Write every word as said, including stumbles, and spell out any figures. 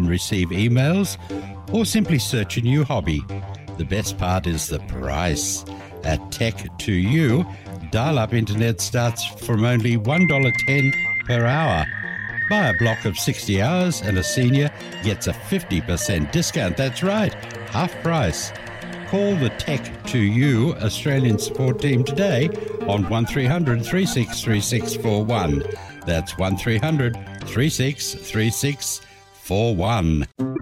and receive emails, or simply search a new hobby. The best part is the price. At Tech to You, dial-up internet starts from only one dollar ten per hour. Buy a block of sixty hours and a senior gets a fifty percent discount. That's right, half price. Call the Tech to You Australian support team today on one three hundred, three six three six four one. That's one three hundred, three six three six four one.